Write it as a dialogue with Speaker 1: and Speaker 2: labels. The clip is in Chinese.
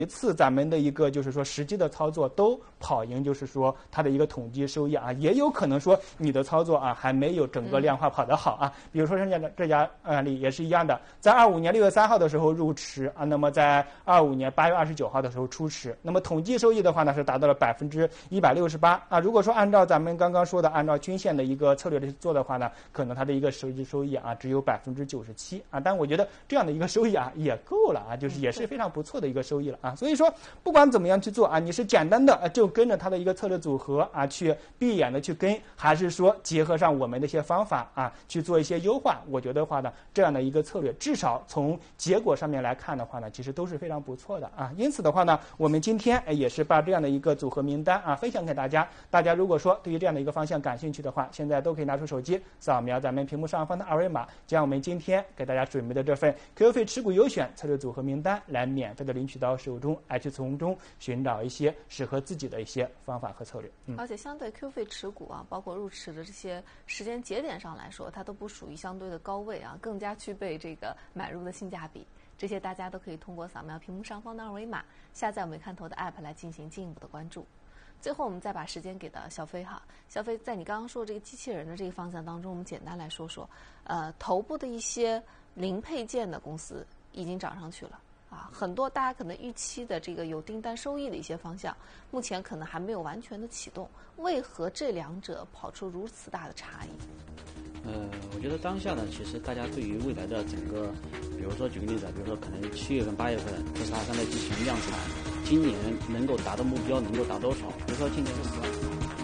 Speaker 1: 一次咱们的一个就是说实际的操作都跑赢，就是说它的一个统计收益啊，也有可能说你的操作啊还没有整个量化跑得好啊。比如说这家案例也是一样的，在25年6月3号的时候入池啊，那么在25年8月29号的时候出池，那么统计收益的话呢是达到了168%啊。如果说按照咱们刚刚说的按照均线的一个策略去做的话呢，可能它的一个实际收益啊只有97%啊。但我觉得这样的一个收益啊也够了啊，就是也是非常不错的一个收益了啊。所以说不管怎么样去做啊，你是简单的就跟着它的一个策略组合啊去闭眼的去跟，还是说结合上我们的一些方法啊去做一些优化，我觉得话呢这样的一个策略至少从结果上面来看的话呢其实都是非常不错的啊。因此的话呢我们今天也是把这样的一个组合名单啊分享给大家，大家如果说对于这样的一个方向感兴趣的话，现在都可以拿出手机扫描咱们屏幕上方的二维码，将我们今天给大家准备的这份 QQ 费持股优选策略组合名单来免费的领取到手中，来去从中寻找一些适合自己的一些方法和策略。
Speaker 2: 而且相对 Q 费持股啊，包括入池的这些时间节点上来说，它都不属于相对的高位啊，更加具备这个买入的性价比。这些大家都可以通过扫描屏幕上方的二维码，下载我们看头的 App 来进行进一步的关注。最后我们再把时间给到小飞哈，小飞在你刚刚说这个机器人的这个方向当中，我们简单来说说，头部的一些零配件的公司已经涨上去了。啊，很多大家可能预期的这个有订单收益的一些方向，目前可能还没有完全的启动。为何这两者跑出如此大的差异？
Speaker 3: 我觉得当下呢，其实大家对于未来的整个，比如说举个例子，比如说可能7月份、8月份特斯拉3代进行量产，今年能够达到目标能够达多少？比如说今年是10万。